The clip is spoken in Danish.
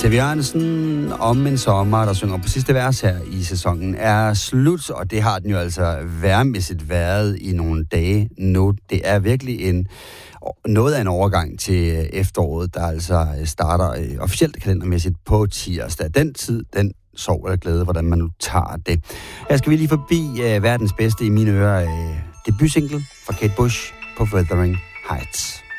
Stevie Jørgensen om en sommer, der synger på sidste vers her i sæsonen, er slut, og det har den jo altså værmæssigt været i nogle dage nu. Det er virkelig noget af en overgang til efteråret, der altså starter officielt kalendermæssigt på tirsdag. Den tid, den sorg eller glæde, hvordan man nu tager det. Jeg skal vi lige forbi verdens bedste i mine ører debutsingle fra Kate Bush på Wuthering Heights.